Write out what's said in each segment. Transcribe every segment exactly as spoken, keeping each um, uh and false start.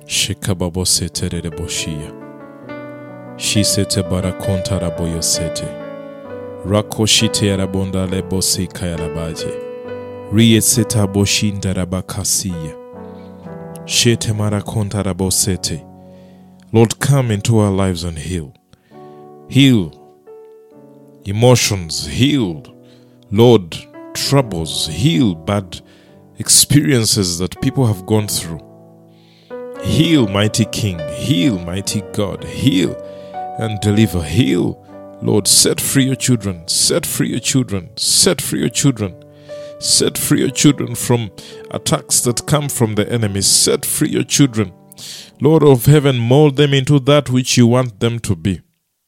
Shikababo setere de boshia. Shi sete barakonta raboyo sete. Rako shite arabonda lebosi kayarabaje. Riye seta boshinda rabakasiya. Shete marakonta rabosete. Lord, come into our lives and heal. Heal emotions, heal, Lord, troubles, heal bad experiences that people have gone through. Heal, mighty King, heal, mighty God, heal and deliver, heal. Lord, set free your children, set free your children, set free your children, set free your children from attacks that come from the enemy, set free your children. Lord of heaven, mold them into that which you want them to be.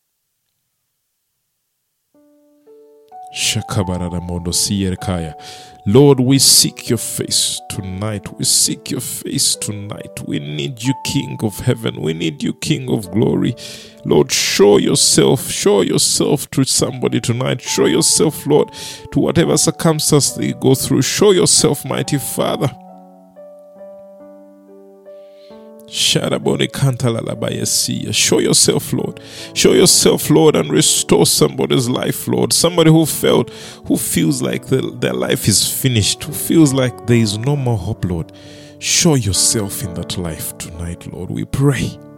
Lord, we seek your face tonight. We seek your face tonight. We need you, King of heaven. We need you, King of glory. Lord, show yourself. Show yourself to somebody tonight. Show yourself, Lord, to whatever circumstance they go through. Show yourself, mighty Father. Show yourself, Lord. Show yourself, Lord, and restore somebody's life, Lord. Somebody who felt, who feels like the, their life is finished, who feels like there is no more hope, Lord. Show yourself in that life tonight, Lord. We pray.